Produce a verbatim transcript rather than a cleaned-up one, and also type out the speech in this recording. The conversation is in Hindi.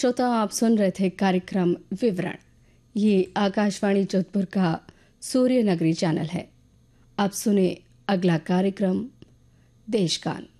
श्रोता, आप सुन रहे थे कार्यक्रम विवरण। ये आकाशवाणी जोधपुर का सूर्य नगरी चैनल है। अब सुने अगला कार्यक्रम देशगान।